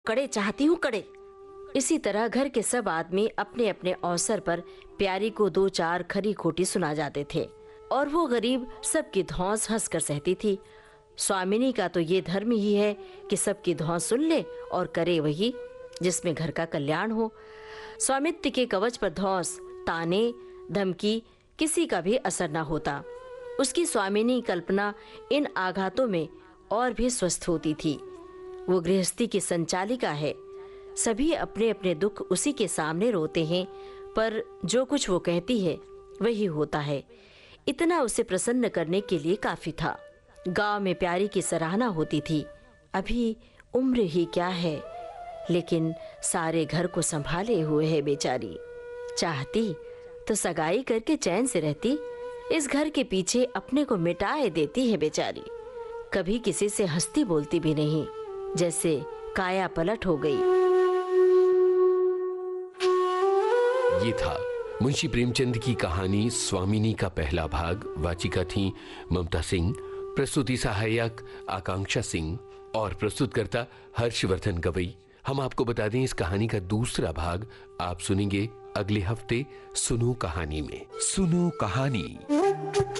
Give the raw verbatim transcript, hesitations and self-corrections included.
कड़े चाहती हूँ कड़े। इसी तरह घर के सब आदमी अपने अपने अवसर पर प्यारी को दो चार खरी खोटी सुना जाते थे और वो गरीब सबकी धौंस हंसकर सहती थी। स्वामिनी का तो ये धर्म ही है कि सबकी धौंस सुन ले और करे वही जिसमें घर का कल्याण हो। स्वामित्व के कवच पर धौंस, ताने, धमकी किसी का भी असर न होता। उसकी स्वामिनी कल्पना इन आघातों में और भी स्वस्थ होती थी। वो गृहस्थी की संचालिका है। सभी अपने अपने दुख उसी के सामने रोते हैं, पर जो कुछ वो कहती है वही होता है। इतना उसे प्रसन्न करने के लिए काफी था। गांव में प्यारी की सराहना होती थी। अभी उम्र ही क्या है, लेकिन सारे घर को संभाले हुए है बेचारी। चाहती तो सगाई करके चैन से रहती। इस घर के पीछे अपने को मिटाए देती है बेचारी। कभी किसी से हंसती बोलती भी नहीं, जैसे काया पलट हो गई। ये था मुंशी प्रेमचंद की कहानी स्वामिनी का पहला भाग। वाचिका थी ममता सिंह, प्रस्तुति सहायक आकांक्षा सिंह और प्रस्तुतकर्ता हर्षवर्धन गवई। हम आपको बता दें, इस कहानी का दूसरा भाग आप सुनेंगे अगले हफ्ते सुनो कहानी में। सुनो कहानी।